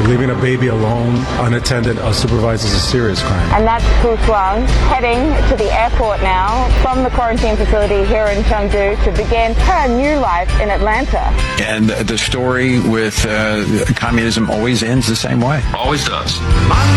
Leaving a baby alone, unattended, unsupervised is a serious crime. And that's Fu Shuang heading to the airport now from the quarantine facility here in Chengdu to begin her new life in Atlanta. And the story with communism always ends the same way. Always does.